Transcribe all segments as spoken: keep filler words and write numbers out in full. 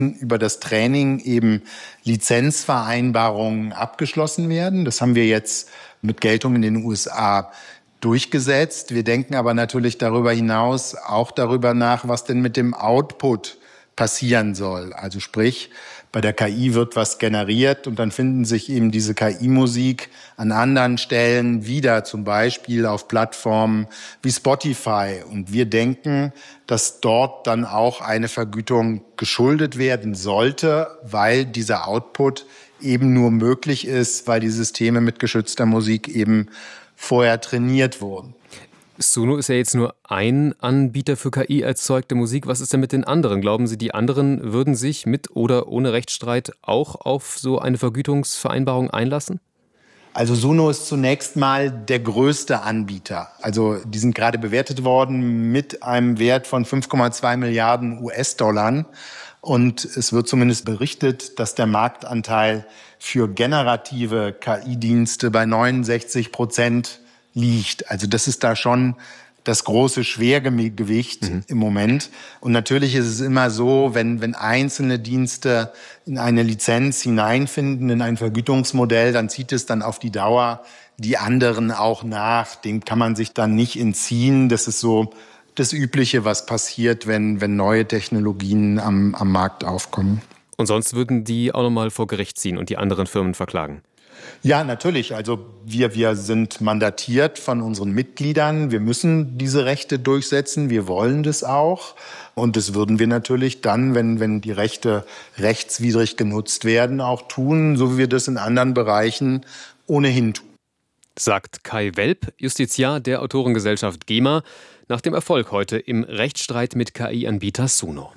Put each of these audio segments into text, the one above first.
über das Training eben Lizenzvereinbarungen abgeschlossen werden. Das haben wir jetzt mit Geltung in den U S A durchgesetzt. Wir denken aber natürlich darüber hinaus auch darüber nach, was denn mit dem Output passieren soll. Also sprich, bei der K I wird was generiert und dann finden sich eben diese K I-Musik an anderen Stellen wieder, zum Beispiel auf Plattformen wie Spotify. Und wir denken, dass dort dann auch eine Vergütung geschuldet werden sollte, weil dieser Output eben nur möglich ist, weil die Systeme mit geschützter Musik eben vorher trainiert wurden. Suno ist ja jetzt nur ein Anbieter für K I-erzeugte Musik. Was ist denn mit den anderen? Glauben Sie, die anderen würden sich mit oder ohne Rechtsstreit auch auf so eine Vergütungsvereinbarung einlassen? Also Suno ist zunächst mal der größte Anbieter. Also die sind gerade bewertet worden mit einem Wert von fünf Komma zwei Milliarden U S-Dollar. Und es wird zumindest berichtet, dass der Marktanteil für generative K I-Dienste bei neunundsechzig Prozent liegt. Also das ist da schon das große Schwergewicht mhm. im Moment. Und natürlich ist es immer so, wenn, wenn einzelne Dienste in eine Lizenz hineinfinden, in ein Vergütungsmodell, dann zieht es dann auf die Dauer die anderen auch nach. Dem kann man sich dann nicht entziehen. Das ist so das Übliche, was passiert, wenn, wenn neue Technologien am, am Markt aufkommen. Und sonst würden die auch nochmal vor Gericht ziehen und die anderen Firmen verklagen? Ja, natürlich. Also wir, wir sind mandatiert von unseren Mitgliedern. Wir müssen diese Rechte durchsetzen. Wir wollen das auch. Und das würden wir natürlich dann, wenn, wenn die Rechte rechtswidrig genutzt werden, auch tun, so wie wir das in anderen Bereichen ohnehin tun. Sagt Kai Welp, Justiziar der Autorengesellschaft GEMA, nach dem Erfolg heute im Rechtsstreit mit K I-Anbieter Suno.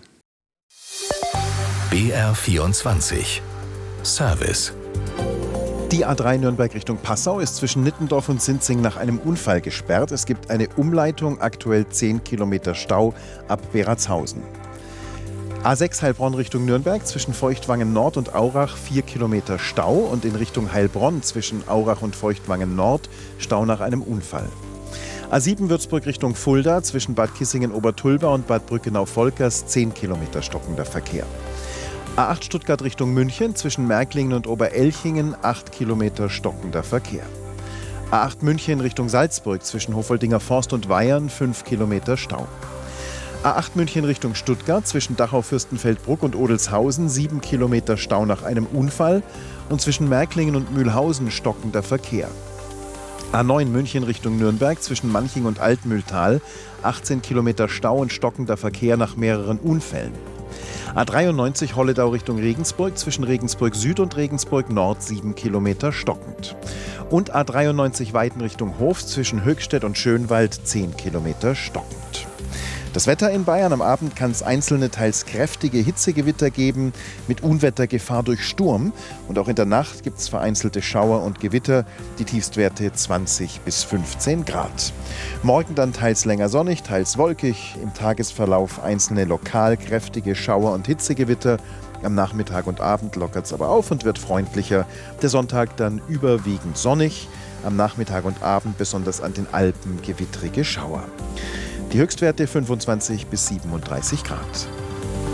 B R vierundzwanzig Service. Die A drei Nürnberg Richtung Passau ist zwischen Nittendorf und Sinzing nach einem Unfall gesperrt. Es gibt eine Umleitung, aktuell zehn Kilometer Stau ab Beratshausen. A sechs Heilbronn Richtung Nürnberg zwischen Feuchtwangen Nord und Aurach vier Kilometer Stau und in Richtung Heilbronn zwischen Aurach und Feuchtwangen Nord Stau nach einem Unfall. A sieben Würzburg Richtung Fulda zwischen Bad Kissingen-Obertulba und Bad Brückenau-Volkers zehn Kilometer stockender Verkehr. A acht Stuttgart Richtung München zwischen Märklingen und Oberelchingen acht Kilometer stockender Verkehr. A acht München Richtung Salzburg zwischen Hofoldinger Forst und Weyern fünf Kilometer Stau. A acht München Richtung Stuttgart zwischen Dachau-Fürstenfeldbruck und Odelshausen sieben Kilometer Stau nach einem Unfall und zwischen Märklingen und Mühlhausen stockender Verkehr. A neun München Richtung Nürnberg zwischen Manching und Altmühltal achtzehn Kilometer Stau und stockender Verkehr nach mehreren Unfällen. A dreiundneunzig Holledau Richtung Regensburg zwischen Regensburg Süd und Regensburg Nord sieben Kilometer stockend. Und A dreiundneunzig Weiden Richtung Hof zwischen Höchstädt und Schönwald zehn Kilometer stockend. Das Wetter in Bayern: Am Abend kann es einzelne, teils kräftige Hitzegewitter geben, mit Unwettergefahr durch Sturm. Und auch in der Nacht gibt es vereinzelte Schauer und Gewitter, die Tiefstwerte zwanzig bis fünfzehn Grad. Morgen dann teils länger sonnig, teils wolkig. Im Tagesverlauf einzelne lokal kräftige Schauer und Hitzegewitter. Am Nachmittag und Abend lockert es aber auf und wird freundlicher. Der Sonntag dann überwiegend sonnig. Am Nachmittag und Abend besonders an den Alpen gewittrige Schauer. Die Höchstwerte fünfundzwanzig bis siebenunddreißig Grad.